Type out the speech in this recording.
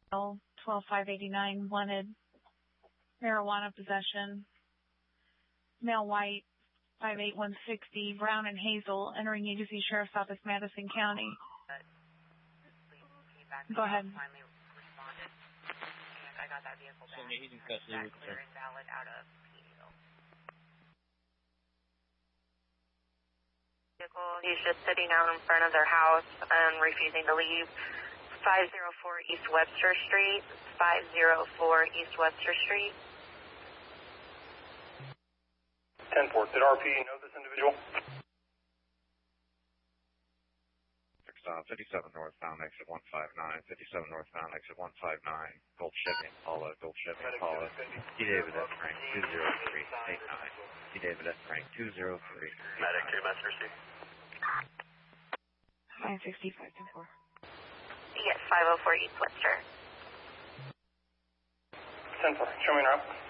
12589 wanted marijuana possession. Male white, 5'8", 160, brown and hazel, entering agency Sheriff's Office, Madison County. Go ahead. Finally responded, and I got that vehicle back. He's in custody. Clear and valid out of PDO. He's just sitting out in front of their house and refusing to leave. 504 East Webster Street. 504 East Webster Street. 10-4. Did RP know this individual? 57 northbound, exit 159. 57 northbound, exit 159. Gold Chevy Impala, Gold Chevy Impala. D. David F. Frank, 20389. D. David F. Frank, 203. Medic 2, Master C. 965, 10-4. Yes, 504 East Webster. 10-4. Show me route.